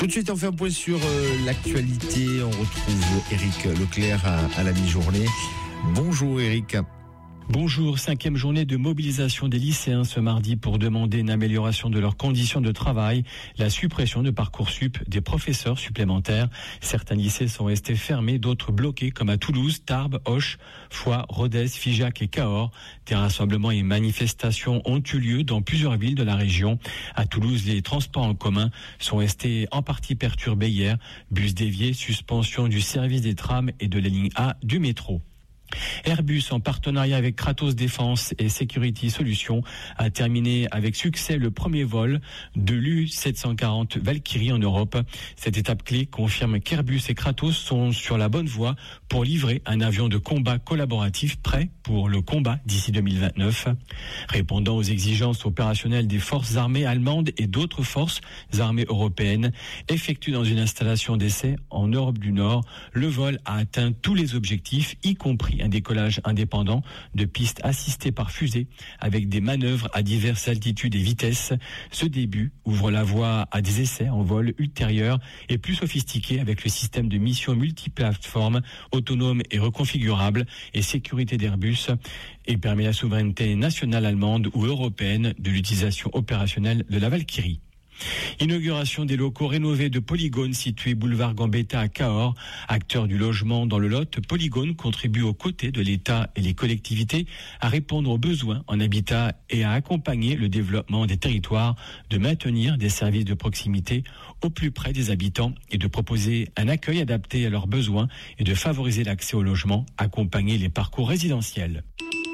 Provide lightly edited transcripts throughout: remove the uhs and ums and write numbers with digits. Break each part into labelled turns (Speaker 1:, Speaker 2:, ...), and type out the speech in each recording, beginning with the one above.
Speaker 1: Tout de suite, on fait un point sur l'actualité. On retrouve Éric Leclerc à la mi-journée. Bonjour Éric.
Speaker 2: Bonjour, 5e journée de mobilisation des lycéens ce mardi pour demander une amélioration de leurs conditions de travail, la suppression de Parcoursup, des professeurs supplémentaires. Certains lycées sont restés fermés, d'autres bloqués comme à Toulouse, Tarbes, Auch, Foix, Rodez, Figeac et Cahors. Des rassemblements et manifestations ont eu lieu dans plusieurs villes de la région. À Toulouse, les transports en commun sont restés en partie perturbés hier. Bus déviés, suspension du service des trams et de la ligne A du métro. Airbus, en partenariat avec Kratos Défense et Security Solutions, a terminé avec succès le premier vol de l'U-740 Valkyrie en Europe. Cette étape clé confirme qu'Airbus et Kratos sont sur la bonne voie pour livrer un avion de combat collaboratif prêt pour le combat d'ici 2029. Répondant aux exigences opérationnelles des forces armées allemandes et d'autres forces armées européennes, effectué dans une installation d'essai en Europe du Nord, le vol a atteint tous les objectifs, y compris un décollage indépendant de pistes assistées par fusée avec des manœuvres à diverses altitudes et vitesses. Ce début ouvre la voie à des essais en vol ultérieurs et plus sophistiqués avec le système de mission multiplateforme autonome et reconfigurable et sécurité d'Airbus et permet la souveraineté nationale allemande ou européenne de l'utilisation opérationnelle de la Valkyrie. Inauguration des locaux rénovés de Polygone situé boulevard Gambetta à Cahors. Acteur du logement dans le Lot, Polygone contribue aux côtés de l'État et les collectivités à répondre aux besoins en habitat et à accompagner le développement des territoires, de maintenir des services de proximité au plus près des habitants et de proposer un accueil adapté à leurs besoins et de favoriser l'accès au logement, accompagner les parcours résidentiels.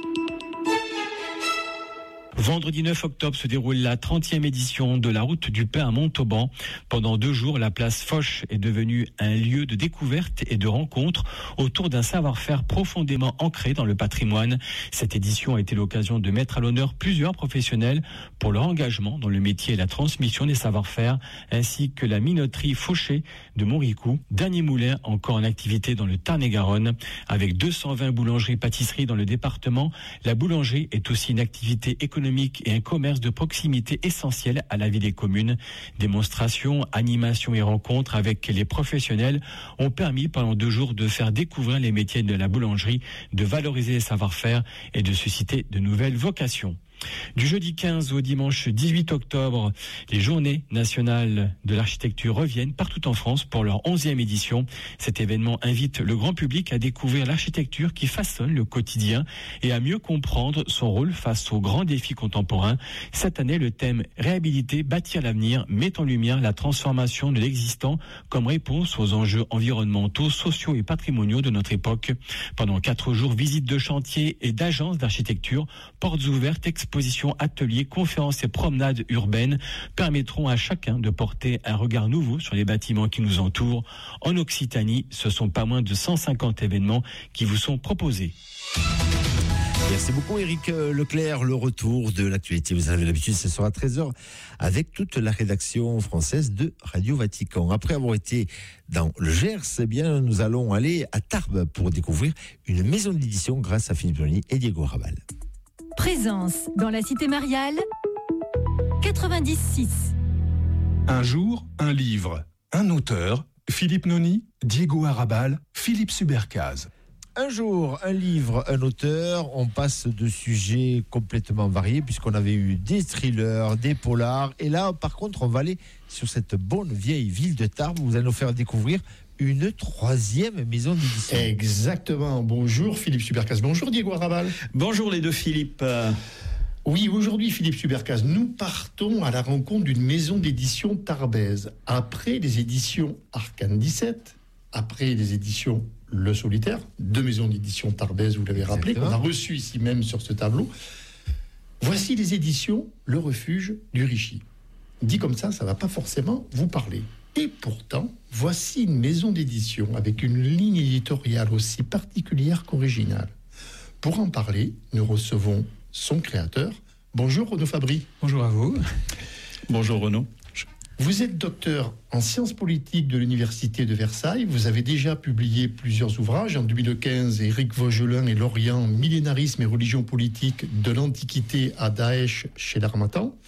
Speaker 2: Vendredi 9 octobre se déroule la 30e édition de la route du pain à Montauban. Pendant 2 jours, la place Foch est devenue un lieu de découverte et de rencontre autour d'un savoir-faire profondément ancré dans le patrimoine. Cette édition a été l'occasion de mettre à l'honneur plusieurs professionnels pour leur engagement dans le métier et la transmission des savoir-faire, ainsi que la minoterie Fauché de Montricou. Dernier moulin encore en activité dans le Tarn-et-Garonne. Avec 220 boulangeries-pâtisseries dans le département, la boulangerie est aussi une activité économique et un commerce de proximité essentiel à la vie des communes. Démonstrations, animations et rencontres avec les professionnels ont permis pendant 2 jours de faire découvrir les métiers de la boulangerie, de valoriser les savoir-faire et de susciter de nouvelles vocations. Du jeudi 15 au dimanche 18 octobre, les journées nationales de l'architecture reviennent partout en France pour leur 11e édition. Cet événement invite le grand public à découvrir l'architecture qui façonne le quotidien et à mieux comprendre son rôle face aux grands défis contemporains. Cette année, le thème « Réhabiliter, bâtir l'avenir » met en lumière la transformation de l'existant comme réponse aux enjeux environnementaux, sociaux et patrimoniaux de notre époque. Pendant 4 jours, visites de chantiers et d'agences d'architecture, portes ouvertes, expositions, ateliers, conférences et promenades urbaines permettront à chacun de porter un regard nouveau sur les bâtiments qui nous entourent. En Occitanie, ce sont pas moins de 150 événements qui vous sont proposés.
Speaker 1: Merci beaucoup Éric Leclerc. Le retour de l'actualité, vous avez l'habitude, ce sera à 13h avec toute la rédaction française de Radio Vatican. Après avoir été dans le Gers, eh bien, nous allons aller à Tarbes pour découvrir une maison d'édition grâce à Philippe Noni et Diego Arrabal.
Speaker 3: Présence dans la cité mariale 96.
Speaker 4: Un jour, un livre, un auteur, Philippe Noni, Diego Arrabal, Philippe Subercase.
Speaker 1: Un jour, un livre, un auteur, on passe de sujets complètement variés puisqu'on avait eu des thrillers, des polars et là par contre on va aller sur cette bonne vieille ville de Tarbes. Vous allez nous faire découvrir une 3e maison d'édition.
Speaker 5: Exactement. Bonjour Philippe Subercase. Bonjour Diego Arrabal.
Speaker 6: Bonjour les deux Philippe.
Speaker 5: Oui, aujourd'hui Philippe Subercase, nous partons à la rencontre d'une maison d'édition tarbaise. Après les éditions Arcane 17, après les éditions Le Solitaire, 2 maisons d'édition tarbaises, vous l'avez rappelé, qu'on a reçues ici même sur ce tableau. Voici les éditions Le Refuge du Richy. Dit comme ça ne va pas forcément vous parler. Et pourtant, voici une maison d'édition avec une ligne éditoriale aussi particulière qu'originale. Pour en parler, nous recevons son créateur. Bonjour Renaud Fabry.
Speaker 7: Bonjour à vous.
Speaker 6: Bonjour Renaud.
Speaker 5: Vous êtes docteur en sciences politiques de l'Université de Versailles. Vous avez déjà publié plusieurs ouvrages. En 2015, Éric Vaugelin et Lorient, Millénarisme et religion politique de l'Antiquité à Daesh chez l'Harmattan.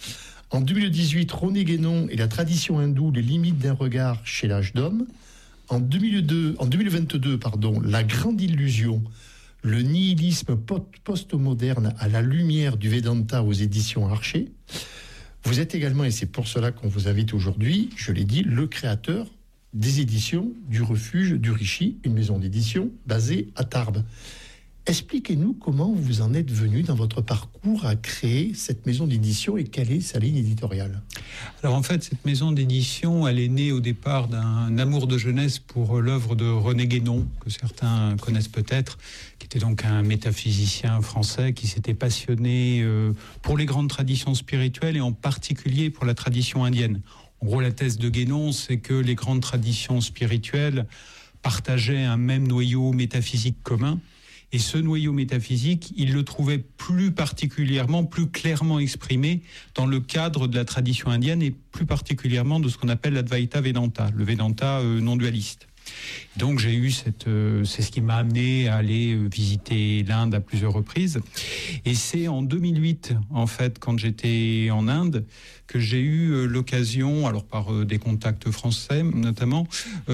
Speaker 5: En 2018, René Guénon et la tradition hindoue, les limites d'un regard chez l'âge d'homme. En 2022, La grande illusion, le nihilisme post-moderne à la lumière du Vedanta aux éditions Archer. Vous êtes également, et c'est pour cela qu'on vous invite aujourd'hui, je l'ai dit, le créateur des éditions du Refuge du Rishi, une maison d'édition basée à Tarbes. Expliquez-nous comment vous en êtes venu dans votre parcours à créer cette maison d'édition et quelle est sa ligne éditoriale.
Speaker 7: Alors en fait, cette maison d'édition, elle est née au départ d'un amour de jeunesse pour l'œuvre de René Guénon, que certains connaissent peut-être, qui était donc un métaphysicien français qui s'était passionné pour les grandes traditions spirituelles et en particulier pour la tradition indienne. En gros, la thèse de Guénon, c'est que les grandes traditions spirituelles partageaient un même noyau métaphysique commun. Et ce noyau métaphysique, il le trouvait plus particulièrement, plus clairement exprimé dans le cadre de la tradition indienne et plus particulièrement de ce qu'on appelle l'Advaita Vedanta, le Vedanta non dualiste. Donc j'ai eu c'est ce qui m'a amené à aller visiter l'Inde à plusieurs reprises. Et c'est en 2008, en fait, quand j'étais en Inde, que j'ai eu l'occasion, alors par des contacts français notamment,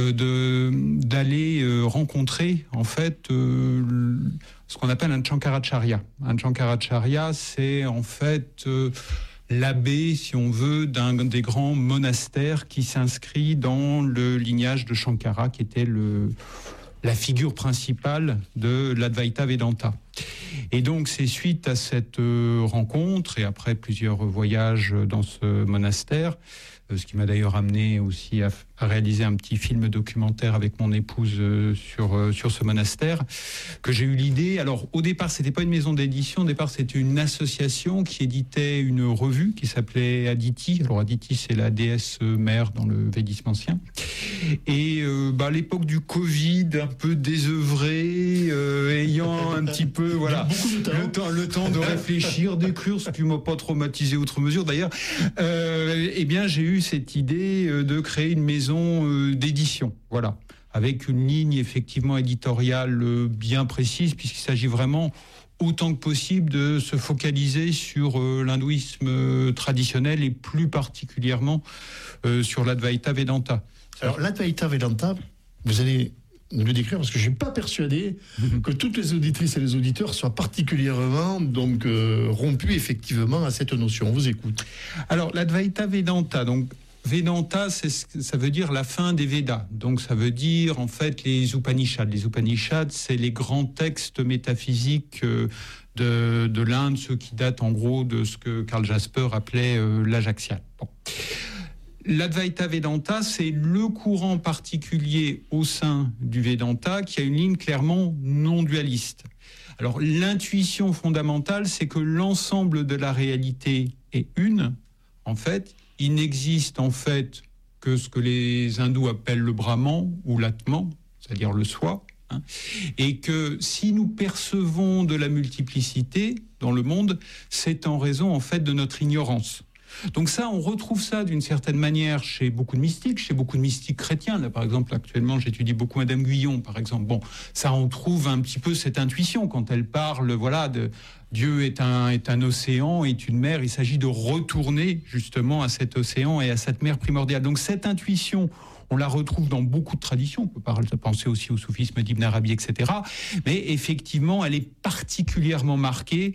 Speaker 7: d'aller rencontrer en fait ce qu'on appelle un Shankaracharya. Un Shankaracharya, c'est en fait l'abbé, si on veut, d'un des grands monastères qui s'inscrit dans le lignage de Shankara, qui était la figure principale de l'Advaita Vedanta. Et donc, c'est suite à cette rencontre et après plusieurs voyages dans ce monastère, ce qui m'a d'ailleurs amené aussi à réaliser un petit film documentaire avec mon épouse sur ce monastère, que j'ai eu l'idée. Alors, au départ, c'était pas une maison d'édition. Au départ, c'était une association qui éditait une revue qui s'appelait Aditi. Alors, Aditi, c'est la déesse mère dans le védisme ancien. Et à l'époque du Covid, un peu désœuvré, ayant un petit peu, voilà, le temps de réfléchir, d'écrire, ce qui m'a pas traumatisé outre mesure d'ailleurs. Eh bien, j'ai eu cette idée de créer une maison d'édition, voilà, avec une ligne effectivement éditoriale bien précise, puisqu'il s'agit vraiment autant que possible de se focaliser sur l'hindouisme traditionnel et plus particulièrement sur l'Advaita Vedanta.
Speaker 5: Alors l'Advaita Vedanta, vous allez nous le décrire, parce que je ne suis pas persuadé que toutes les auditrices et les auditeurs soient particulièrement rompus effectivement à cette notion. On vous écoute.
Speaker 7: Alors l'Advaita Vedanta, donc Vedanta, ça veut dire la fin des Védas. Donc ça veut dire en fait les Upanishads. Les Upanishads, c'est les grands textes métaphysiques de l'Inde, ceux qui datent en gros de ce que Karl Jasper appelait l'âge axial. Bon. L'Advaita Vedanta, c'est le courant particulier au sein du Vedanta qui a une ligne clairement non dualiste. Alors l'intuition fondamentale, c'est que l'ensemble de la réalité est une, en fait. Il n'existe en fait que ce que les hindous appellent le Brahman ou l'Atman, c'est-à-dire le soi, hein, et que si nous percevons de la multiplicité dans le monde, c'est en raison en fait de notre ignorance. Donc ça, on retrouve ça d'une certaine manière chez beaucoup de mystiques chrétiens. Là, par exemple, actuellement, j'étudie beaucoup Madame Guyon, par exemple. Bon, ça, on trouve un petit peu cette intuition quand elle parle, voilà, de Dieu est un océan, est une mer. Il s'agit de retourner justement à cet océan et à cette mer primordiale. Donc cette intuition, on la retrouve dans beaucoup de traditions. On peut penser aussi au soufisme d'Ibn Arabi, etc. Mais effectivement, elle est particulièrement marquée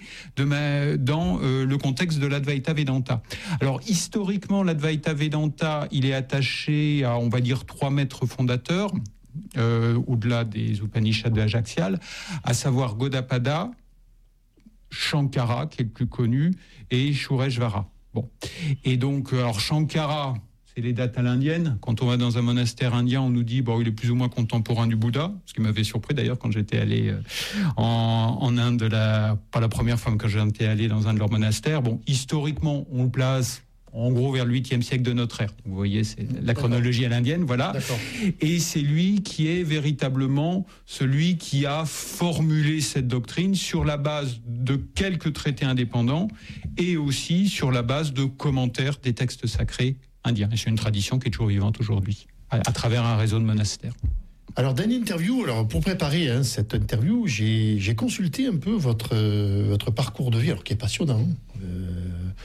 Speaker 7: dans le contexte de l'Advaita Vedanta. Alors, historiquement, l'Advaita Vedanta, il est attaché à, on va dire, 3 maîtres fondateurs, au-delà des Upanishads de l'âge axial, à savoir Gaudapada, Shankara, qui est le plus connu, et Shureshvara. Bon. Et donc, alors Shankara, c'est les dates à l'indienne. Quand on va dans un monastère indien, on nous dit il est plus ou moins contemporain du Bouddha, ce qui m'avait surpris d'ailleurs quand j'étais allé en Inde, pas la première fois, mais quand j'étais allé dans un de leurs monastères. Bon, historiquement, on le place en gros vers le 8e siècle de notre ère. Vous voyez, c'est la chronologie à l'indienne, voilà. D'accord. Et c'est lui qui est véritablement celui qui a formulé cette doctrine sur la base de quelques traités indépendants et aussi sur la base de commentaires des textes sacrés indiens. Et c'est une tradition qui est toujours vivante aujourd'hui, à travers un réseau de monastères.
Speaker 5: Alors, dans l'interview, pour préparer cette interview, j'ai consulté un peu votre parcours de vie, alors qui est passionnant.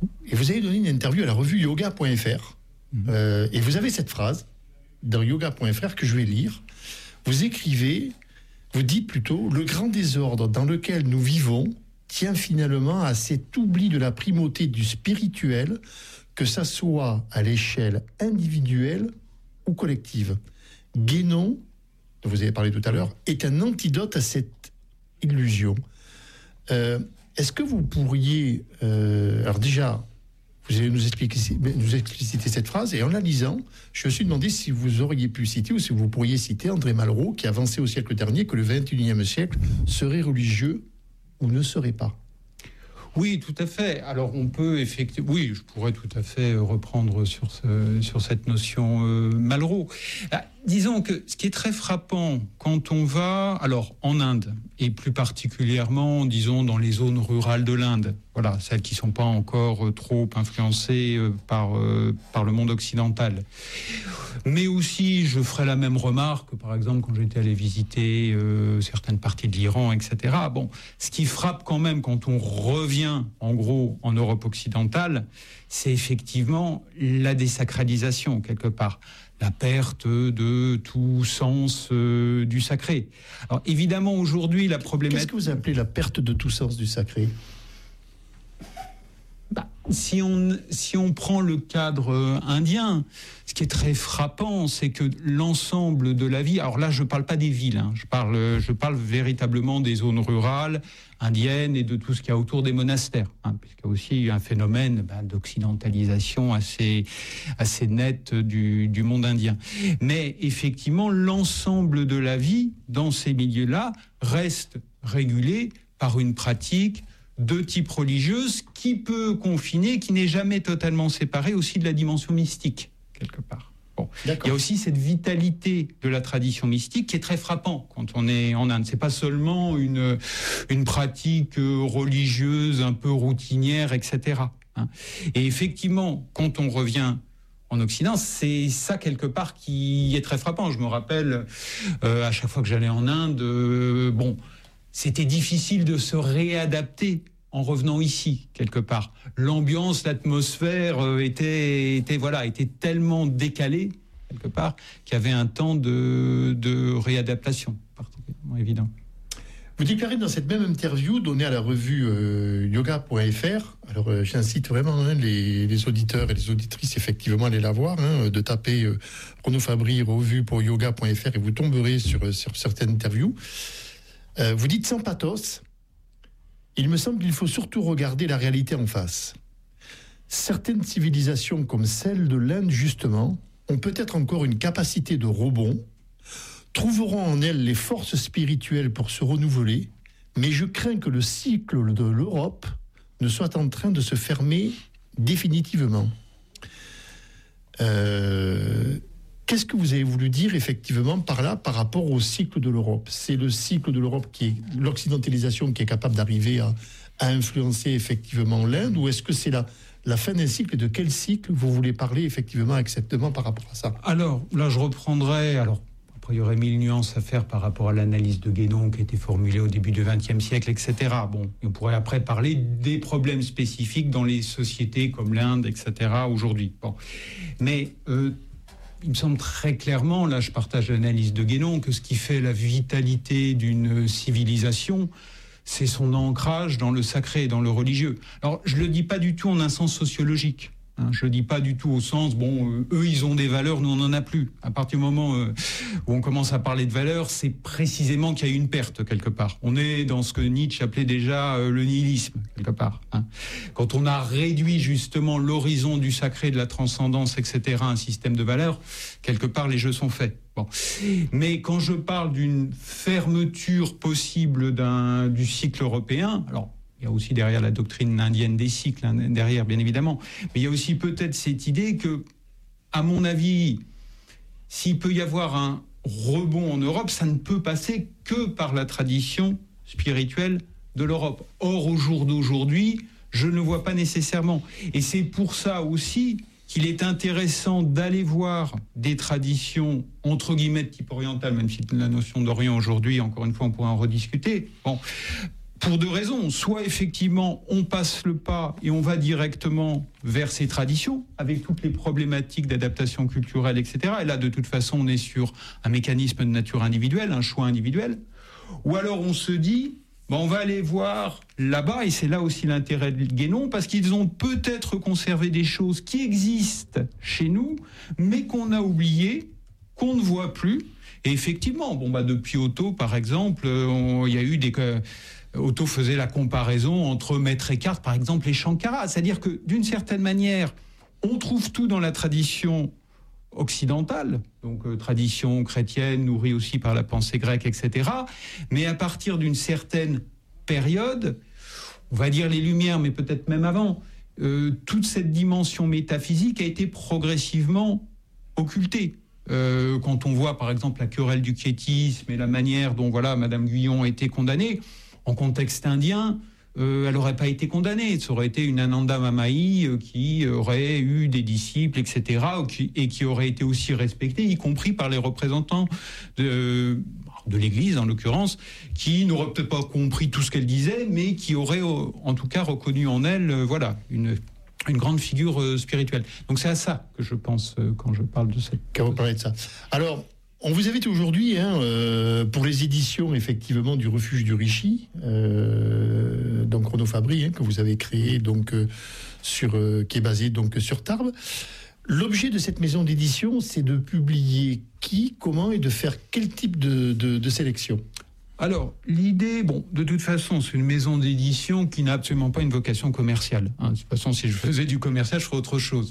Speaker 5: Et vous avez donné une interview à la revue yoga.fr. Et vous avez cette phrase dans yoga.fr que je vais lire. Vous écrivez, vous dites plutôt, le grand désordre dans lequel nous vivons tient finalement à cet oubli de la primauté du spirituel, que ça soit à l'échelle individuelle ou collective. Guénon, dont vous avez parlé tout à l'heure, est un antidote à cette illusion. Est-ce que vous pourriez... alors déjà, vous allez nous expliciter cette phrase, et en la lisant, je me suis demandé si vous auriez pu citer, ou si vous pourriez citer André Malraux, qui avançait au siècle dernier que le XXIe siècle serait religieux ou ne serait pas.
Speaker 7: Oui, tout à fait. Alors on peut effectivement... Oui, je pourrais tout à fait reprendre sur cette notion Malraux. Disons que ce qui est très frappant quand on va, alors en Inde, et plus particulièrement, disons, dans les zones rurales de l'Inde, voilà, celles qui ne sont pas encore trop influencées par le monde occidental. Mais aussi, je ferai la même remarque, par exemple, quand j'étais allé visiter certaines parties de l'Iran, etc. Bon, ce qui frappe quand même quand on revient, en gros, en Europe occidentale, c'est effectivement la désacralisation, quelque part. La perte de tout sens du sacré. Alors évidemment, aujourd'hui, la problématique...
Speaker 5: Qu'est-ce que vous appelez la perte de tout sens du sacré ?
Speaker 7: Si on prend le cadre indien, ce qui est très frappant, c'est que l'ensemble de la vie... Alors là, je ne parle pas des villes, hein, je parle véritablement des zones rurales, indiennes et de tout ce qu'il y a autour des monastères, hein, puisqu'il y a aussi un phénomène d'occidentalisation assez net du monde indien. Mais effectivement, l'ensemble de la vie dans ces milieux-là reste régulé par une pratique de type religieuse qui peut confiner, qui n'est jamais totalement séparée aussi de la dimension mystique, quelque part. Bon. Il y a aussi cette vitalité de la tradition mystique qui est très frappant quand on est en Inde. C'est pas seulement une pratique religieuse un peu routinière, etc. Hein. Et effectivement, quand on revient en Occident, c'est ça quelque part qui est très frappant. Je me rappelle à chaque fois que j'allais en Inde, c'était difficile de se réadapter en revenant ici, quelque part. L'ambiance, l'atmosphère était tellement décalée, quelque part, qu'il y avait un temps de réadaptation particulièrement évident.
Speaker 5: Vous déclarez dans cette même interview donnée à la revue yoga.fr, alors j'incite vraiment les auditeurs et les auditrices effectivement à aller la voir, de taper Renaud Fabry, revue pour yoga.fr, et vous tomberez sur certaines interviews. Vous dites sans pathos, il me semble qu'il faut surtout regarder la réalité en face. Certaines civilisations comme celle de l'Inde, justement, ont peut-être encore une capacité de rebond, trouveront en elles les forces spirituelles pour se renouveler, mais je crains que le cycle de l'Europe ne soit en train de se fermer définitivement. Qu'est-ce que vous avez voulu dire effectivement par là, par rapport au cycle de l'Europe ? C'est le cycle de l'Europe qui est l'occidentalisation qui est capable d'arriver à influencer effectivement l'Inde, ou est-ce que c'est la fin d'un cycle, et de quel cycle vous voulez parler effectivement exactement par rapport à ça ?
Speaker 7: Alors là, je reprendrai... Après, il y aurait 1000 nuances à faire par rapport à l'analyse de Guénon qui a été formulée au début du XXe siècle, etc. Bon, on pourrait après parler des problèmes spécifiques dans les sociétés comme l'Inde, etc. aujourd'hui. Bon. Mais... il me semble très clairement, là je partage l'analyse de Guénon, que ce qui fait la vitalité d'une civilisation, c'est son ancrage dans le sacré, dans le religieux. Alors je ne le dis pas du tout en un sens sociologique. Je ne dis pas du tout au sens, eux ils ont des valeurs, nous on n'en a plus. À partir du moment où on commence à parler de valeurs, c'est précisément qu'il y a eu une perte quelque part. On est dans ce que Nietzsche appelait déjà le nihilisme, quelque part. Quand on a réduit justement l'horizon du sacré, de la transcendance, etc., à un système de valeurs, quelque part les jeux sont faits. Bon. Mais quand je parle d'une fermeture possible du cycle européen, alors il y a aussi derrière la doctrine indienne des cycles, derrière bien évidemment, mais il y a aussi peut-être cette idée que, à mon avis, s'il peut y avoir un rebond en Europe, ça ne peut passer que par la tradition spirituelle de l'Europe. Or, au jour d'aujourd'hui, je ne le vois pas nécessairement. Et c'est pour ça aussi qu'il est intéressant d'aller voir des traditions, entre guillemets, de type oriental, même si la notion d'Orient aujourd'hui, encore une fois, on pourrait en rediscuter. Bon, pour deux raisons. Soit effectivement, on passe le pas et on va directement vers ces traditions, avec toutes les problématiques d'adaptation culturelle, etc. Et là, de toute façon, on est sur un mécanisme de nature individuelle, un choix individuel. Ou alors on se dit, on va aller voir là-bas, et c'est là aussi l'intérêt de Guénon, parce qu'ils ont peut-être conservé des choses qui existent chez nous, mais qu'on a oubliées, qu'on ne voit plus. Et effectivement, depuis Otto, par exemple, il y a eu Otto faisait la comparaison entre Maître Eckhart, par exemple, et Shankara. C'est-à-dire que, d'une certaine manière, on trouve tout dans la tradition occidentale, donc tradition chrétienne nourrie aussi par la pensée grecque, etc. Mais à partir d'une certaine période, on va dire les Lumières, mais peut-être même avant, toute cette dimension métaphysique a été progressivement occultée. Quand on voit par exemple la querelle du quiétisme et la manière dont Madame Guyon a été condamnée, en contexte indien, elle n'aurait pas été condamnée. Ça aurait été une Ananda Mamaï qui aurait eu des disciples, etc., et qui aurait été aussi respectée, y compris par les représentants de l'Église, en l'occurrence, qui n'auraient peut-être pas compris tout ce qu'elle disait, mais qui auraient en tout cas reconnu en elle une grande figure spirituelle. Donc c'est à ça que je pense quand je parle de cette...
Speaker 5: Quand vous parlez de ça. Alors, on vous invite aujourd'hui pour les éditions effectivement du Refuge du Rishi, donc Renaud Fabry, que vous avez créé qui est basé sur Tarbes. L'objet de cette maison d'édition, c'est de publier comment et de faire quel type de sélection?
Speaker 7: Alors, l'idée, de toute façon, c'est une maison d'édition qui n'a absolument pas une vocation commerciale. De toute façon, si je faisais du commercial, je ferais autre chose.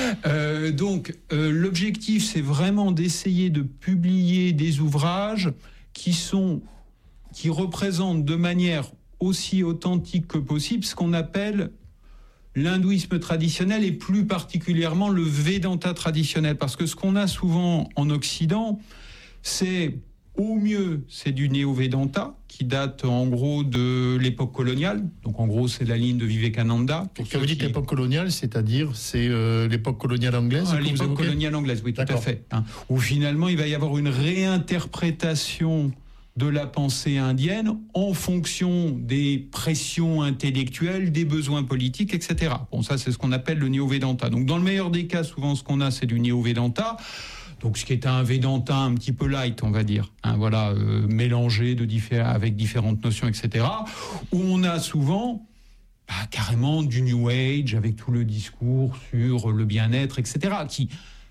Speaker 7: L'objectif, c'est vraiment d'essayer de publier des ouvrages qui représentent de manière aussi authentique que possible ce qu'on appelle l'hindouisme traditionnel et plus particulièrement le Vedanta traditionnel. Parce que ce qu'on a souvent en Occident, c'est... Au mieux, c'est du néo-Vedanta, qui date en gros de l'époque coloniale. Donc en gros, c'est la ligne de Vivekananda.
Speaker 5: Quand vous dites l'époque coloniale, c'est-à-dire c'est l'époque coloniale anglaise?
Speaker 7: L'époque coloniale anglaise, oui, tout à fait. Où finalement, il va y avoir une réinterprétation de la pensée indienne en fonction des pressions intellectuelles, des besoins politiques, etc. Ça, c'est ce qu'on appelle le néo-Vedanta. Donc dans le meilleur des cas, souvent, ce qu'on a, c'est du néo-Vedanta. Donc, ce qui est un Vedanta un petit peu light, on va dire, mélangé avec différentes notions, etc. Où on a souvent carrément du New Age avec tout le discours sur le bien-être, etc. Qui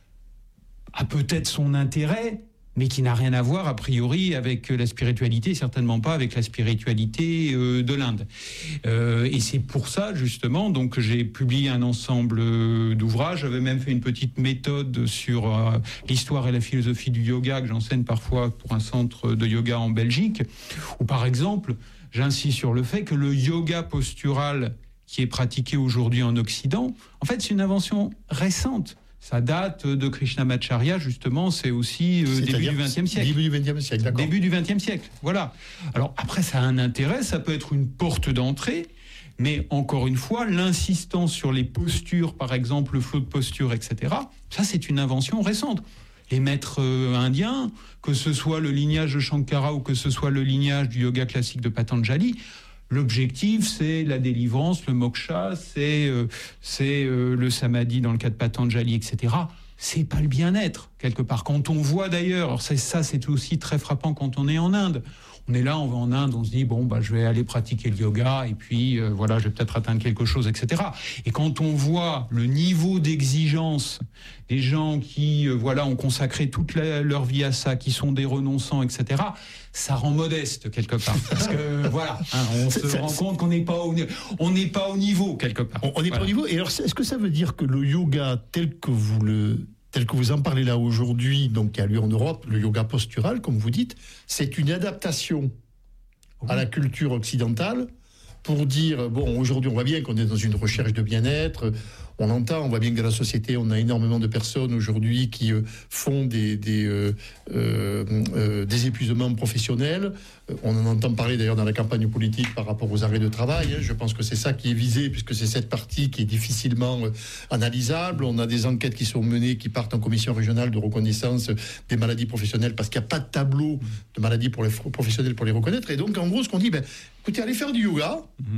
Speaker 7: a peut-être son intérêt, mais qui n'a rien à voir a priori avec la spiritualité, certainement pas avec la spiritualité de l'Inde. Et c'est pour ça justement que j'ai publié un ensemble d'ouvrages. J'avais même fait une petite méthode sur l'histoire et la philosophie du yoga que j'enseigne parfois pour un centre de yoga en Belgique, où par exemple j'insiste sur le fait que le yoga postural qui est pratiqué aujourd'hui en Occident, en fait c'est une invention récente. Ça date de Krishnamacharya, justement, c'est aussi début du XXe siècle.
Speaker 5: Début du XXe siècle, d'accord.
Speaker 7: Début du XXe siècle, voilà. Alors après, ça a un intérêt, ça peut être une porte d'entrée, mais encore une fois, l'insistance sur les postures, par exemple, le flot de posture, etc., ça c'est une invention récente. Les maîtres indiens, que ce soit le lignage de Shankara ou que ce soit le lignage du yoga classique de Patanjali, l'objectif, c'est la délivrance, le moksha, c'est le samadhi dans le cas de Patanjali, etc. C'est pas le bien-être, quelque part. Quand on voit d'ailleurs, alors c'est aussi très frappant quand on est en Inde. On est là, on va en Inde, on se dit, je vais aller pratiquer le yoga, et puis, je vais peut-être atteindre quelque chose, etc. Et quand on voit le niveau d'exigence des gens qui, ont consacré toute leur vie à ça, qui sont des renonçants, etc., ça rend modeste, quelque part. Parce que, on se rend compte qu'on n'est pas au niveau, quelque part.
Speaker 5: On n'est pas au niveau. Et alors, est-ce que ça veut dire que le yoga, tel que vous en parlez là aujourd'hui, donc qui a lieu en Europe, le yoga postural, comme vous dites, c'est une adaptation à la culture occidentale pour dire, aujourd'hui on voit bien qu'on est dans une recherche de bien-être, on voit bien que dans la société, on a énormément de personnes aujourd'hui qui font des épuisements professionnels. On en entend parler d'ailleurs dans la campagne politique par rapport aux arrêts de travail. Je pense que c'est ça qui est visé, puisque c'est cette partie qui est difficilement analysable. On a des enquêtes qui sont menées, qui partent en commission régionale de reconnaissance des maladies professionnelles, parce qu'il n'y a pas de tableau de maladies pour les professionnels pour les reconnaître. Et donc, en gros, ce qu'on dit, écoutez, allez faire du yoga.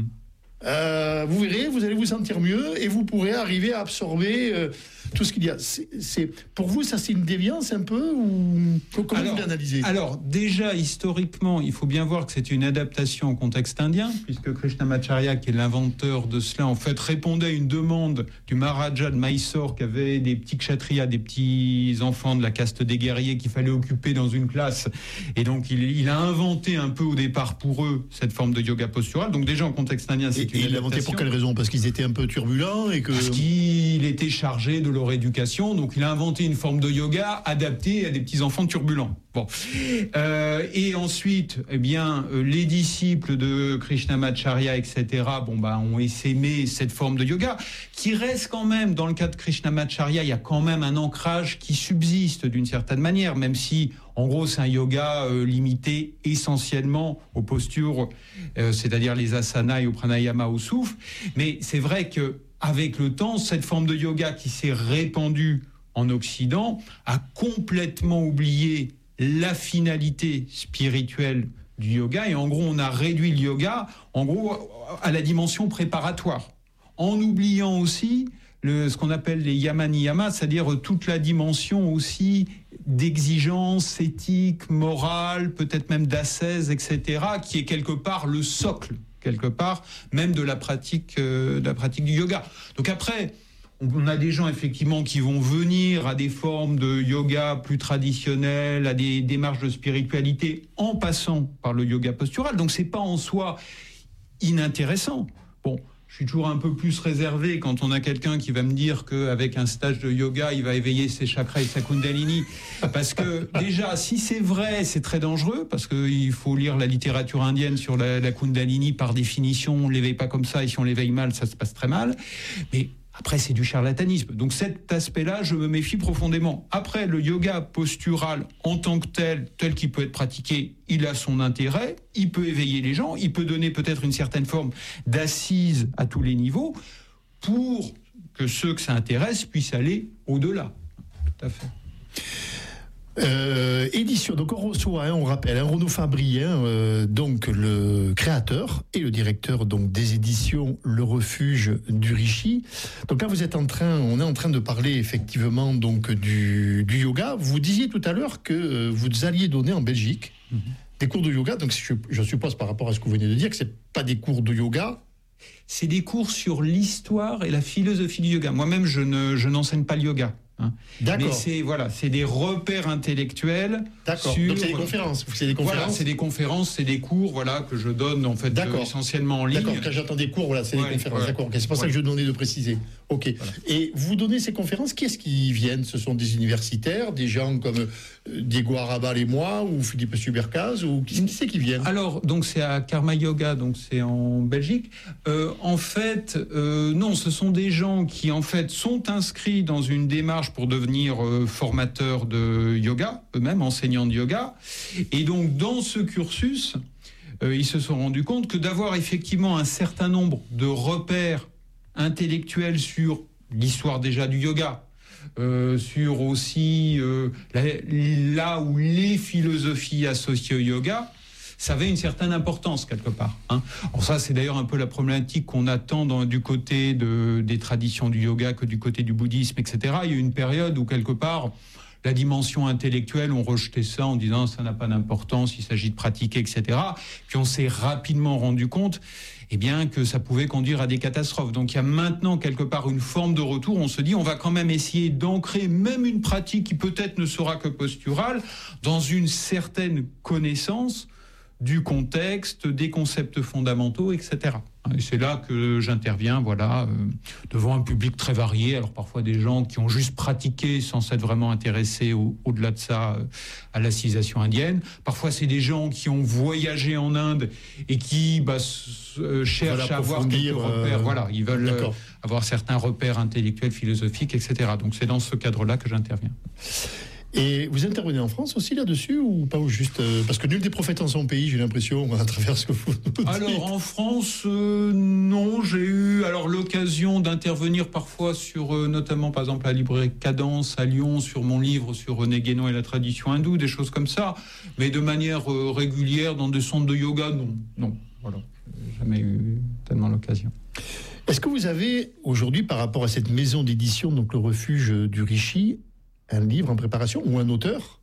Speaker 5: Vous verrez, vous allez vous sentir mieux et vous pourrez arriver à absorber tout ce qu'il y a. Pour vous, ça c'est une déviance un peu, ou comment vous l'analysez ?
Speaker 7: Alors déjà, historiquement, il faut bien voir que c'est une adaptation au contexte indien, puisque Krishnamacharya, qui est l'inventeur de cela, en fait répondait à une demande du Maharaja de Mysore, qui avait des petits kshatriyas, des petits enfants de la caste des guerriers qu'il fallait occuper dans une classe. Et donc il a inventé un peu au départ pour eux cette forme de yoga postural. Donc déjà en contexte indien, c'est une adaptation. Et il l'a inventé
Speaker 5: pour quelle raison ? Parce qu'ils étaient un peu turbulents et que...
Speaker 7: Parce qu'il était chargé de leur éducation, donc il a inventé une forme de yoga adaptée à des petits enfants turbulents. Bon, et ensuite, les disciples de Krishnamacharya, etc., ont essaimé cette forme de yoga, qui reste quand même, dans le cas de Krishnamacharya, il y a quand même un ancrage qui subsiste d'une certaine manière, même si, en gros, c'est un yoga limité essentiellement aux postures, c'est-à-dire les asanas et au pranayama, au souffle. Mais c'est vrai que avec le temps, cette forme de yoga qui s'est répandue en Occident a complètement oublié la finalité spirituelle du yoga. Et en gros, on a réduit le yoga, en gros, à la dimension préparatoire. En oubliant aussi ce qu'on appelle les yama-niyama, c'est-à-dire toute la dimension aussi d'exigence éthique, morale, peut-être même d'ascèse, etc., qui est quelque part le socle, quelque part, même de la pratique du yoga. Donc après, on a des gens effectivement qui vont venir à des formes de yoga plus traditionnelles, à des démarches de spiritualité en passant par le yoga postural. Donc c'est pas en soi inintéressant. Bon, je suis toujours un peu plus réservé quand on a quelqu'un qui va me dire qu'avec un stage de yoga, il va éveiller ses chakras et sa kundalini. Parce que déjà, si c'est vrai, c'est très dangereux, parce qu'il faut lire la littérature indienne sur la kundalini. Par définition, on ne l'éveille pas comme ça, et si on l'éveille mal, ça se passe très mal. Mais après, c'est du charlatanisme. Donc cet aspect-là, je me méfie profondément. Après, le yoga postural en tant que tel qu'il peut être pratiqué, il a son intérêt, il peut éveiller les gens, il peut donner peut-être une certaine forme d'assise à tous les niveaux pour que ceux que ça intéresse puissent aller au-delà. Tout à fait.
Speaker 5: Édition, donc on reçoit, on rappelle, Renaud Fabry, donc le créateur et le directeur donc des éditions Le Refuge du Rishi. Donc là, on est en train de parler effectivement donc du yoga. Vous disiez tout à l'heure que vous alliez donner en Belgique des cours de yoga. Donc je suppose, par rapport à ce que vous venez de dire, que c'est pas des cours de yoga.
Speaker 7: C'est des cours sur l'histoire et la philosophie du yoga. Moi-même, je n'enseigne pas le yoga.
Speaker 5: D'accord.
Speaker 7: Mais c'est des repères intellectuels.
Speaker 5: D'accord. Donc c'est des conférences.
Speaker 7: Voilà, c'est des conférences, c'est des cours, que je donne en fait essentiellement en ligne.
Speaker 5: D'accord. Quand j'attends des cours, c'est des conférences. Ouais. D'accord. Okay. C'est pour ça que je demandais de préciser. Ok. Voilà. Et vous donnez ces conférences, qui est-ce qui viennent ? Ce sont des universitaires, des gens comme Diego Arabal et moi, ou Philippe Subercaz, ou qui c'est qui viennent ?
Speaker 7: Alors, donc c'est à Karma Yoga, donc c'est en Belgique. En fait, non, ce sont des gens qui en fait sont inscrits dans une démarche pour devenir formateurs de yoga, eux-mêmes enseignants de yoga. Et donc, dans ce cursus, ils se sont rendus compte que d'avoir effectivement un certain nombre de repères intellectuels sur l'histoire déjà du yoga, sur aussi là où les philosophies associées au yoga, ça avait une certaine importance quelque part. Alors ça, c'est d'ailleurs un peu la problématique qu'on attend du côté des traditions du yoga que du côté du bouddhisme, etc. Il y a eu une période où quelque part, la dimension intellectuelle, on rejetait ça en disant ça n'a pas d'importance, il s'agit de pratiquer, etc. Puis on s'est rapidement rendu compte que ça pouvait conduire à des catastrophes. Donc il y a maintenant quelque part une forme de retour. On se dit on va quand même essayer d'ancrer même une pratique qui peut-être ne sera que posturale dans une certaine connaissance du contexte, des concepts fondamentaux, etc. Et c'est là que j'interviens, devant un public très varié. Alors parfois des gens qui ont juste pratiqué sans s'être vraiment intéressés au-delà de ça à la civilisation indienne. Parfois c'est des gens qui ont voyagé en Inde et qui cherchent à avoir quelques repères. Ils veulent avoir certains repères intellectuels, philosophiques, etc. Donc c'est dans ce cadre-là que j'interviens.
Speaker 5: Et vous intervenez en France aussi là-dessus ou pas, ou juste parce que nul des prophètes en son pays, j'ai l'impression, à travers ce que vous nous dites.
Speaker 7: Alors en France, non, j'ai eu l'occasion d'intervenir parfois sur, notamment par exemple la librairie Cadence à Lyon, sur mon livre sur René Guénon et la tradition hindoue, des choses comme ça, mais de manière régulière dans des centres de yoga, non, voilà, j'ai jamais eu tellement l'occasion.
Speaker 5: Est-ce que vous avez aujourd'hui, par rapport à cette maison d'édition, donc le Refuge du Rishi, un livre en préparation ou un auteur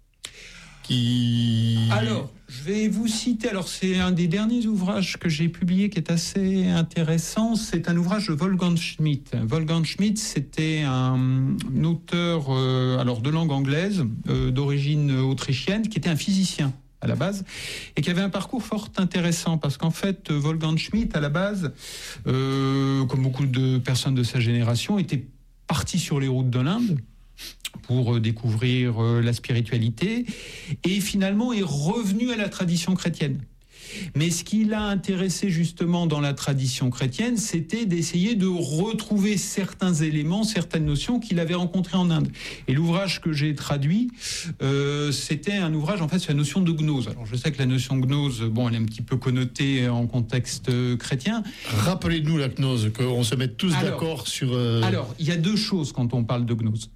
Speaker 5: qui...
Speaker 7: Alors, je vais vous citer, c'est un des derniers ouvrages que j'ai publié qui est assez intéressant, c'est un ouvrage de Wolfgang Schmidt. Wolfgang Schmidt, c'était un auteur de langue anglaise, d'origine autrichienne, qui était un physicien à la base, et qui avait un parcours fort intéressant, parce qu'en fait, Wolfgang Schmidt, à la base, comme beaucoup de personnes de sa génération, était parti sur les routes de l'Inde, pour découvrir la spiritualité, et finalement est revenu à la tradition chrétienne. Mais ce qui l'a intéressé justement dans la tradition chrétienne, c'était d'essayer de retrouver certains éléments, certaines notions qu'il avait rencontrées en Inde. Et l'ouvrage que j'ai traduit, c'était un ouvrage, en fait, sur la notion de gnose. Alors je sais que la notion de gnose, elle est un petit peu connotée en contexte chrétien.
Speaker 5: Rappelez-nous la gnose, qu'on se mette tous d'accord sur...
Speaker 7: Alors, il y a deux choses quand on parle de gnose.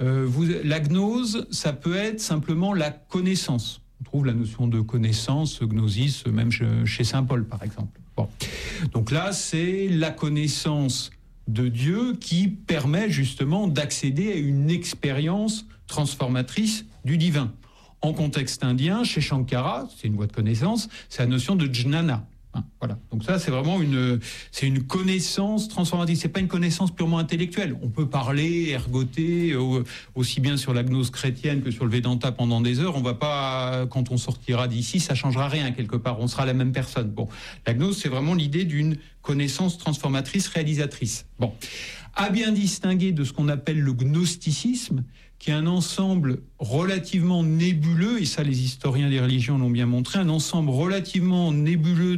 Speaker 7: La gnose, ça peut être simplement la connaissance. On trouve la notion de connaissance, gnosis, même chez saint Paul, par exemple. Bon. Donc là, c'est la connaissance de Dieu qui permet justement d'accéder à une expérience transformatrice du divin. En contexte indien, chez Shankara, c'est une voie de connaissance, c'est la notion de jnana. Voilà. Donc ça, c'est vraiment c'est une connaissance transformative. C'est pas une connaissance purement intellectuelle. On peut parler, ergoter, aussi bien sur la gnose chrétienne que sur le Vedanta pendant des heures. On va pas, quand on sortira d'ici, ça changera rien quelque part. On sera la même personne. Bon, la gnose, c'est vraiment l'idée d'une connaissance transformatrice, réalisatrice. Bon, à bien distinguer de ce qu'on appelle le gnosticisme, qui est un ensemble relativement nébuleux, et ça les historiens des religions l'ont bien montré, un ensemble relativement nébuleux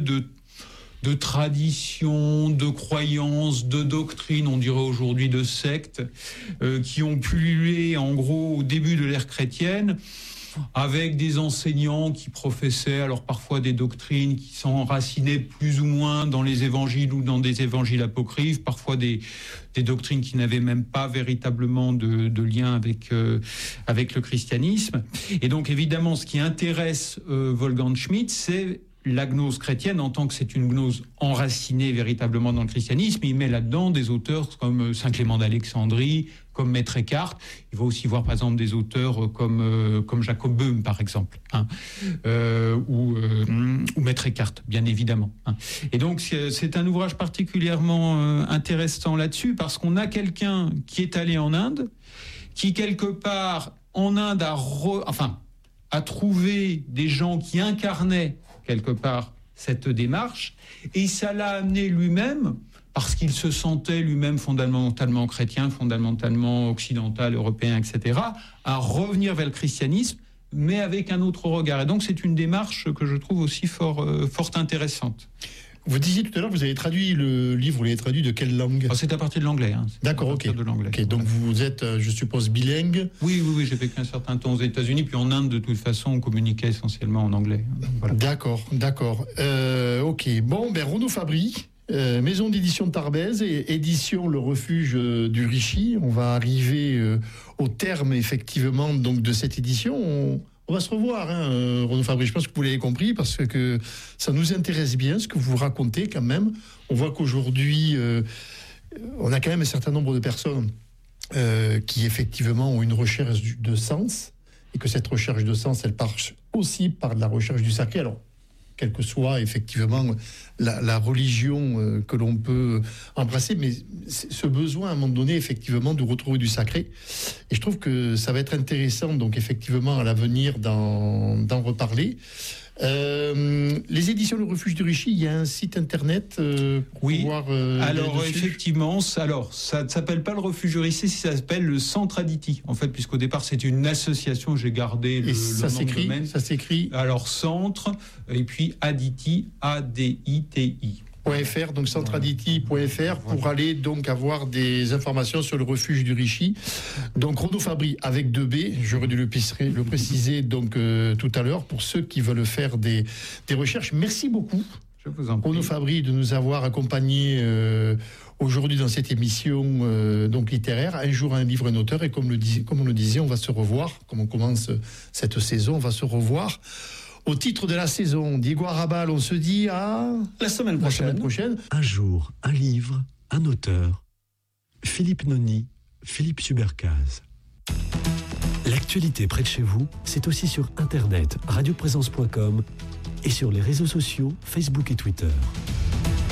Speaker 7: de traditions, de croyances, de doctrines, on dirait aujourd'hui de sectes, qui ont pullulé en gros au début de l'ère chrétienne, avec des enseignants qui professaient alors parfois des doctrines qui s'enracinaient plus ou moins dans les évangiles ou dans des évangiles apocryphes, parfois des doctrines qui n'avaient même pas véritablement de lien avec le christianisme. Et donc évidemment, ce qui intéresse Wolfgang Schmidt, c'est la gnose chrétienne en tant que c'est une gnose enracinée véritablement dans le christianisme. Il met là-dedans des auteurs comme Saint Clément d'Alexandrie, comme Maître Eckhart. Il va aussi voir par exemple des auteurs comme Jacob Böhm par exemple, ou Maître Eckhart bien évidemment. Et donc c'est un ouvrage particulièrement intéressant là-dessus parce qu'on a quelqu'un qui est allé en Inde, qui quelque part en Inde a trouvé des gens qui incarnaient quelque part cette démarche, et ça l'a amené lui-même, parce qu'il se sentait lui-même fondamentalement chrétien, fondamentalement occidental, européen, etc., à revenir vers le christianisme, mais avec un autre regard. Et donc c'est une démarche que je trouve aussi fort intéressante.
Speaker 5: Vous disiez tout à l'heure, vous avez traduit le livre, vous l'avez traduit de quelle langue ?
Speaker 7: C'est à partir de l'anglais.
Speaker 5: D'accord, ok. Donc vous êtes, je suppose, bilingue ?
Speaker 7: Oui, j'ai vécu un certain temps aux États-Unis, puis en Inde, de toute façon, on communiquait essentiellement en anglais. Voilà.
Speaker 5: D'accord. Ok. Bon, Renaud Fabry, maison d'édition de Tarbèze et édition Le Refuge du Rishi. On va arriver au terme, effectivement, donc, de cette édition. On va se revoir, Renaud Fabry, je pense que vous l'avez compris, parce que ça nous intéresse bien ce que vous racontez quand même. On voit qu'aujourd'hui, on a quand même un certain nombre de personnes qui effectivement ont une recherche de sens, et que cette recherche de sens, elle passe aussi par de la recherche du sacré. Alors, quelle que soit effectivement la religion que l'on peut embrasser, mais ce besoin à un moment donné effectivement de retrouver du sacré. Et je trouve que ça va être intéressant donc effectivement à l'avenir d'en reparler. Les éditions Le Refuge du Rishi, il y a un site internet pour pouvoir
Speaker 7: alors effectivement, ça ne s'appelle pas Le Refuge du Rishi, ça s'appelle le Centre Aditi en fait, puisqu'au départ c'était une association, j'ai gardé le nom de domaine.
Speaker 5: Ça s'écrit
Speaker 7: alors Centre et puis Aditi, A-D-I-T-I.
Speaker 5: .fr, donc centraditi.fr, pour aller donc avoir des informations sur le refuge du Richy. Donc Renaud Fabry avec 2B, j'aurais dû le préciser donc tout à l'heure pour ceux qui veulent faire des recherches. Merci beaucoup.
Speaker 7: Je vous en prie.
Speaker 5: Renaud Fabry de nous avoir accompagnés aujourd'hui dans cette émission donc littéraire. Un jour, un livre, un auteur. Et comme on le disait, on va se revoir. Comme on commence cette saison, on va se revoir. Au titre de la saison, Diego Arrabal, on se dit à
Speaker 6: La semaine prochaine.
Speaker 8: Un jour, un livre, un auteur. Philippe Noni, Philippe Subercase. L'actualité près de chez vous, c'est aussi sur Internet, radioprésence.com et sur les réseaux sociaux, Facebook et Twitter.